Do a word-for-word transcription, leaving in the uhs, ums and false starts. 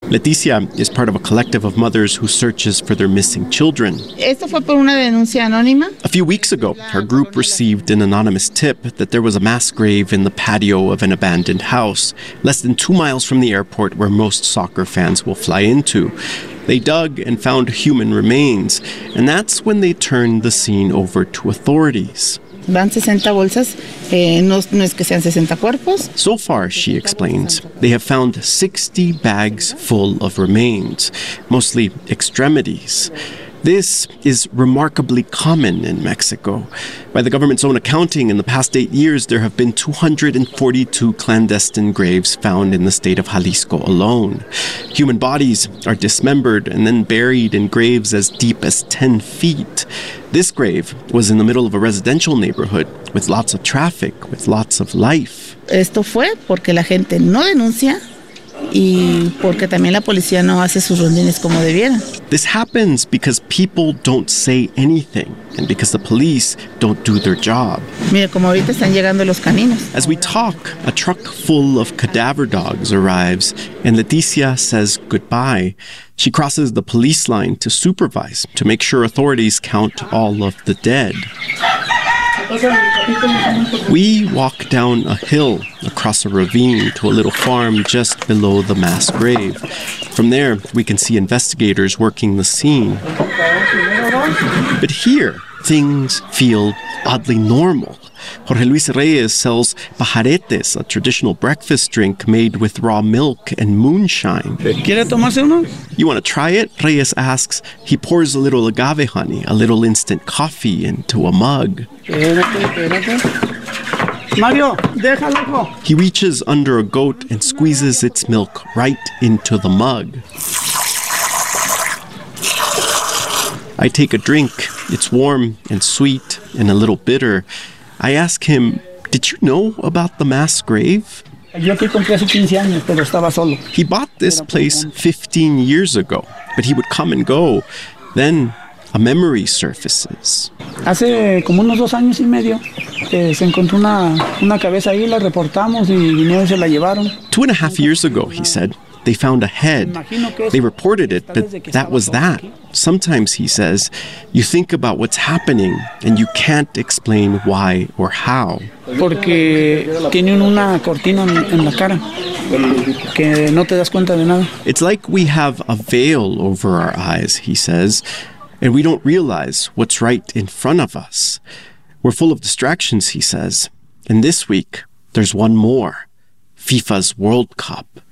Leticia is part of a collective of mothers who searches for their missing children. Esto fue por una denuncia anónima. A few weeks ago, her group received an anonymous tip that there was a mass grave in the patio of an abandoned house, less than two miles from the airport where most soccer fans will fly into. They dug and found human remains, and that's when they turned the scene over to authorities. Van sesenta bolsas, eh, no, no es que sean sesenta cuerpos. So far, she explains, they have found sixty bags full of remains, mostly extremities. This is remarkably common in Mexico. By the government's own accounting, in the past eight years, there have been two hundred forty-two clandestine graves found in the state of Jalisco alone. Human bodies are dismembered and then buried in graves as deep as ten feet. This grave was in the middle of a residential neighborhood with lots of traffic, with lots of life. Esto fue porque la gente no denuncia y porque también la policía no hace sus rondines como debiera. This happens because people don't say anything and because the police don't do their job. Mire, como ahorita están llegando los caninos. As we talk, a truck full of cadaver dogs arrives and Leticia says goodbye. She crosses the police line to supervise, to make sure authorities count all of the dead. We walk down a hill, across a ravine, to a little farm just below the mass grave. From there, we can see investigators working the scene. But here, things feel oddly normal. Jorge Luis Reyes sells pajaretes, a traditional breakfast drink made with raw milk and moonshine. ¿Quiere tomarse uno? You want to try it? Reyes asks. He pours a little agave honey, a little instant coffee, into a mug. Mario, déjalo. He reaches under a goat and squeezes its milk right into the mug. I take a drink. It's warm and sweet and a little bitter. I ask him, did you know about the mass grave? Yo aquí compré hace quince años, pero estaba solo. He bought this place fifteen years ago, but he would come and go. Then a memory surfaces. Hace como unos dos años y medio eh, se encontró una, una cabeza ahí, la reportamos y vinieron y se la llevaron. Two and a half years ago, he said, they found a head. They reported it, but that was that. Sometimes, he says, you think about what's happening and you can't explain why or how. Porque tienen una cortina en la cara que no te das cuenta de nada. It's like we have a veil over our eyes, he says, and we don't realize what's right in front of us. We're full of distractions, he says. And this week, there's one more. FIFA's World Cup.